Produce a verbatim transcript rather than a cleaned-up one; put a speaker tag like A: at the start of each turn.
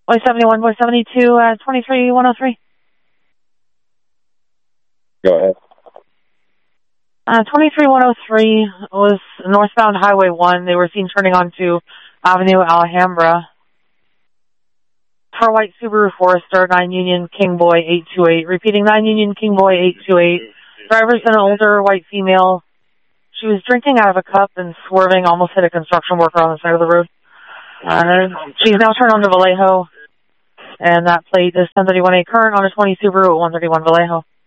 A: Y seventy-one, Y seventy-two, uh, twenty-three one oh three.
B: Go ahead.
A: Uh, twenty-three one oh three was northbound Highway one. They were seen turning onto Avenue Alhambra. For white Subaru Forester, nine Union King Boy eight two eight. Repeating, nine Union King Boy eight two eight. Driver's an older white female. She was drinking out of a cup and swerving, almost hit a construction worker on the side of the road. Uh, she's now turned onto Vallejo, and that plate is ten thirty-one A current on a twenty Subaru at one thirty-one Vallejo.